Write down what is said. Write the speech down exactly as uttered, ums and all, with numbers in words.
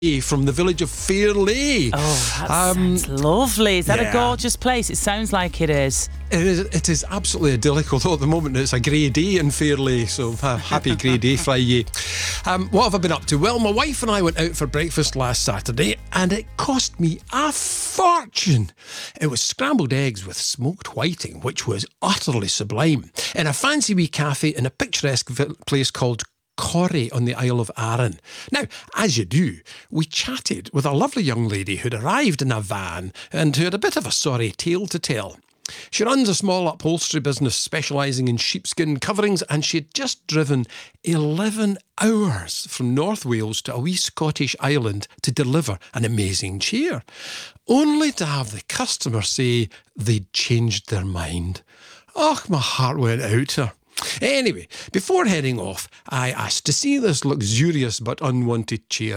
from the village of Fairlea. Oh, that Um, sounds lovely. Is that yeah. a gorgeous place? It sounds like it is. It is, it is absolutely idyllic, although at the moment it's a grey day in Fairlea, so uh, happy grey day Friday. Um, what have I been up to? Well, my wife and I went out for breakfast last Saturday and it cost me a fortune. It was scrambled eggs with smoked whiting, which was utterly sublime, in a fancy wee cafe in a picturesque vi- place called Corrie on the Isle of Arran. Now, as you do, we chatted with a lovely young lady who'd arrived in a van and who had a bit of a sorry tale to tell. She runs a small upholstery business specialising in sheepskin coverings, and she'd just driven eleven hours from North Wales to a wee Scottish island to deliver an amazing chair, only to have the customer say they'd changed their mind. Oh, my heart went out to her. Anyway, before heading off, I asked to see this luxurious but unwanted chair.